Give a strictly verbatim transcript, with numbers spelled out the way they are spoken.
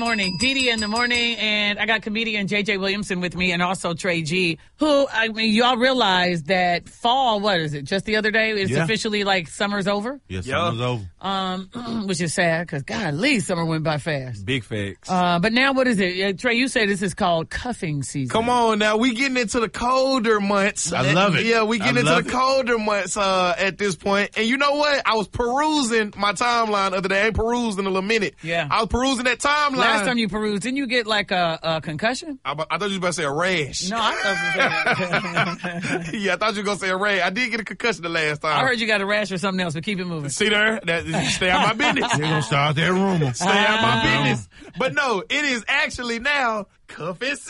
Morning, Dee Dee in the morning, and I got comedian J J Williamson with me, and also Trey G, who, I mean, y'all realize that fall, what is it, just the other day, it's yeah. officially like summer's over? Yes, yeah, summer's over. Um, which is sad, because golly, summer went by fast. Big facts. Uh, but now what is it? Uh, Trey, you say this is called cuffing season. Come on now, we getting into the colder months. I love it. Yeah, we getting into the it. colder months uh, at this point. And you know what? I was perusing my timeline the other day. I ain't perused in a little minute. Yeah. I was perusing that timeline. Last time you perused, didn't you get like a, a concussion? I, I thought you were about to say a rash. No, I thought you Yeah, I thought you were going to say a rash. I did get a concussion the last time. I heard you got a rash or something else, but keep it moving. See there? That, stay out my business. They're going to start that rumor. Stay out my business. But no, it is actually now cuffing season.